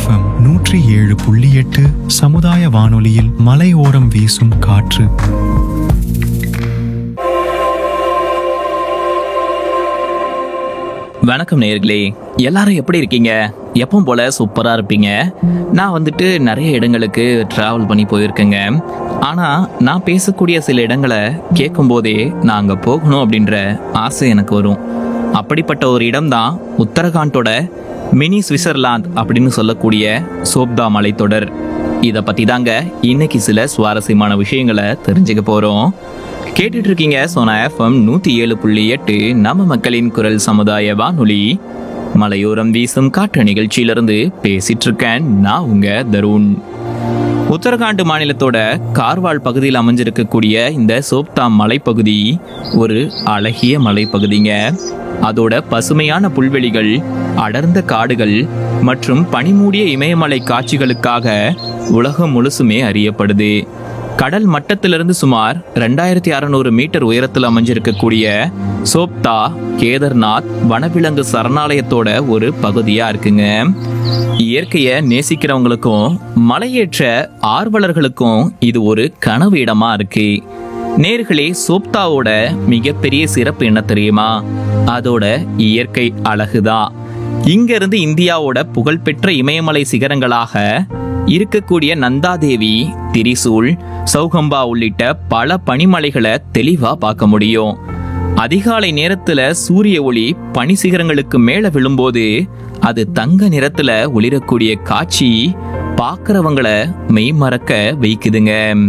FM 107.8 சமுதாய வானொலியில் மலையோரம் வீசும் காற்று. வணக்கம் நேயர்களே, எல்லாரும் எப்படி இருக்கீங்க? எப்பவும் போல சூப்பரா இருப்பீங்க. நான் நிறைய இடங்களுக்கு டிராவல் பண்ணி போயிருக்கேங்க. ஆனா நான் பேசக்கூடிய சில இடங்களை கேட்கும் போதே நான் அங்க போகணும் அப்படின்ற ஆசை எனக்கு வரும். அப்படிப்பட்ட ஒரு இடம்தான் உத்தரகாண்டோட மினி சுவிட்சர்லாந்து அப்படின்னு சொல்லக்கூடிய சோப்தா மலைத்தொடர். இதை பத்தி தாங்க இன்னைக்கு சில சுவாரஸ்யமான விஷயங்களை தெரிஞ்சுக்க போறோம். கேட்டுட்டு இருக்கீங்க சோனா எஃப்எம் 107.8 நம்ம மக்களின் குரல் சமுதாய வானொலி. மலையோரம் வீசும் காற்று நிகழ்ச்சியிலிருந்து பேசிட்டு இருக்கேன் நான் உங்க தருண். உத்தரகாண்ட் மாநிலத்தோட கார்வால் பகுதியில் அமைஞ்சிருக்கக்கூடிய இந்த சோப்தா மலைப்பகுதி ஒரு அழகிய மலைப்பகுதிங்க. அதோட பசுமையான புல்வெளிகள், அடர்ந்த காடுகள் மற்றும் பனிமூடிய இமயமலை காட்சிகளுக்காக உலகம் முழுசுமே அறியப்படுது. கடல் மட்டத்திலிருந்து சுமார் 2600 மீட்டர் உயரத்தில் அமைஞ்சிருக்கக்கூடிய சோப்தா கேதார்நாத் வனவிலங்கு சரணாலயத்தோட ஒரு பகுதியா இருக்குங்க. இயற்கையை நேசிக்கிறவங்களுக்கும் மலையேற்ற ஆர்வலர்களுக்கும் இது ஒரு கனவு இடமா இருக்கு. நேர்களே, சோப்தாவோட மிகப்பெரிய சிறப்பு என்ன தெரியுமா? அதோட இயற்கை அழகுதான். இங்க இருந்து இந்தியாவோட புகழ்பெற்ற இமயமலை சிகரங்களாக இருக்கக்கூடிய நந்தாதேவி, திரிசூல், சௌகம்பா உள்ளிட்ட பல பனிமலைகளை தெளிவா பார்க்க முடியும். அதிகாலை நேரத்துல சூரிய ஒளி பனி சிகரங்களுக்கு மேல விழும்போது அது தங்க நிறத்துல ஒளிரக்கூடிய காட்சி பார்க்கறவங்களை மெய்மறக்க வைக்குதுங்க.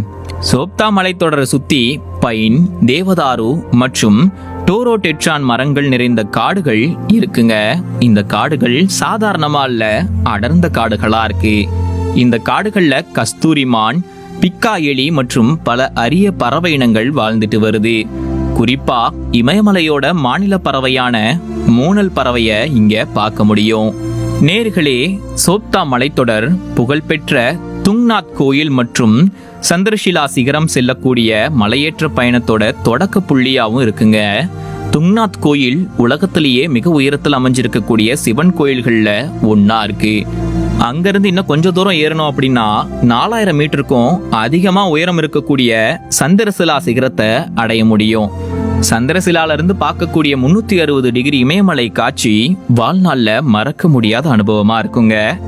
சோப்தா மலைத்தொடரை சுத்தி பைன், தேவதாரு மற்றும் டோரோடெட்ரான் மரங்கள் நிறைந்த காடுகள் இருக்குங்க. இந்த காடுகள் சாதாரணமா இல்ல, அடர்ந்த காடுகளா இருக்கு. இந்த காடுகள்ல கஸ்தூரிமான், பிக்கா எலி மற்றும் பல அரிய பறவை இனங்கள் வாழ்ந்துட்டு வருது. குறிப்பா இமயமலையோட மாநில பறவையான மூனல் பறவைய இங்க பார்க்க முடியும். நேர்களே, சோப்தா மலைத்தொடர் புகழ்பெற்ற துங்நாத் கோயில் மற்றும் சந்திரஷிலா சிகரம் செல்லக்கூடிய மலையேற்ற பயணத்தோட தொடக்க புள்ளியாவும் இருக்குங்க. துங்நாத் கோயில் உலகத்திலேயே மிக உயரத்தில் அமைஞ்சிருக்கக்கூடிய சிவன் கோயில்கள்ல ஒன்னா இருக்கு. அங்கிருந்து இன்னும் கொஞ்சம் தூரம் ஏறணும் அப்படின்னா 4000 மீட்டருக்கும் அதிகமா உயரம் இருக்கக்கூடிய சந்திரசிலா சிகரத்தை அடைய முடியும். சந்திரசிலால இருந்து பார்க்கக்கூடிய 360 டிகிரி இமயமலை காட்சி வாழ்நாள்ல மறக்க முடியாத அனுபவமா இருக்குங்க.